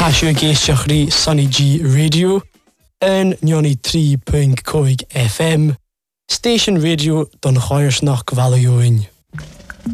Hasio géisteachrí Sunny G Radio en 93.5 FM, Station Radio don Choirsnach Gvalioin.